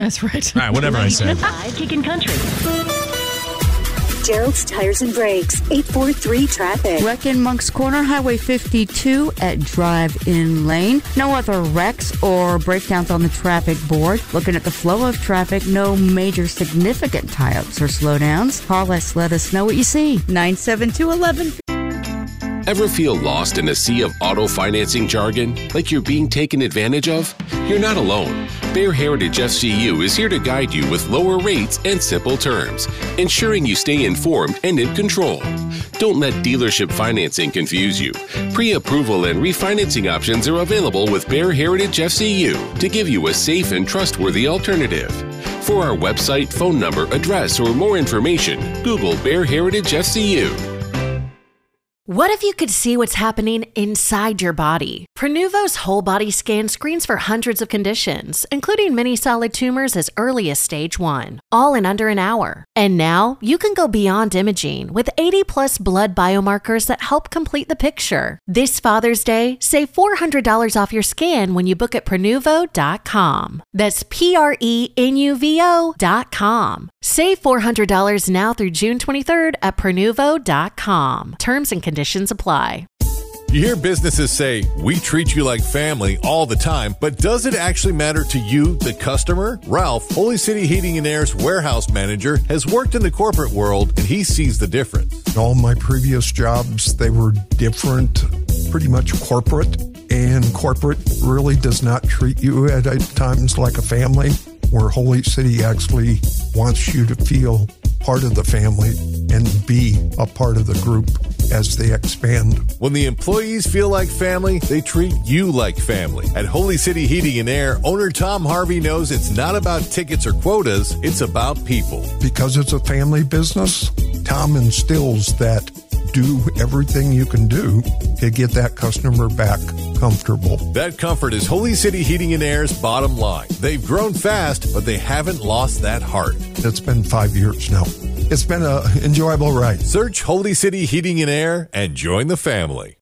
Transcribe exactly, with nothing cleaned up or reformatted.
That's right. All right, whatever I said. Kickin' Country. Gerald's Tires and Brakes, eight four three traffic. Wreck in Monk's Corner, Highway fifty-two at Drive-In Lane. No other wrecks or breakdowns on the traffic board. Looking at the flow of traffic, no major significant tie-ups or slowdowns. Call us, let us know what you see. nine seven two, one one. Ever feel lost in a sea of auto financing jargon, like you're being taken advantage of? You're not alone. Bear Heritage F C U is here to guide you with lower rates and simple terms, ensuring you stay informed and in control. Don't let dealership financing confuse you. Pre-approval and refinancing options are available with Bear Heritage F C U to give you a safe and trustworthy alternative. For our website, phone number, address, or more information, Google Bear Heritage F C U. What if you could see what's happening inside your body? Prenuvo's whole body scan screens for hundreds of conditions, including many solid tumors as early as stage one, all in under an hour. And now you can go beyond imaging with eighty plus blood biomarkers that help complete the picture. This Father's Day, save four hundred dollars off your scan when you book at Prenuvo dot com. That's P R E N U V O dot com. Save four hundred dollars now through June twenty-third at Prenuvo dot com. Terms and conditions apply. You hear businesses say, we treat you like family all the time, but does it actually matter to you, the customer? Ralph, Holy City Heating and Air's warehouse manager, has worked in the corporate world, and he sees the difference. All my previous jobs, they were different, pretty much corporate, and corporate really does not treat you at times like a family, where Holy City actually wants you to feel part of the family and be a part of the group as they expand. When the employees feel like family, they treat you like family. At Holy City Heating and Air, owner Tom Harvey knows it's not about tickets or quotas, it's about people. Because it's a family business, Tom instills that do everything you can do to get that customer back comfortable. That comfort is Holy City Heating and Air's bottom line. They've grown fast, but they haven't lost that heart. It's been five years now. It's been an enjoyable ride. Search Holy City Heating and Air and join the family.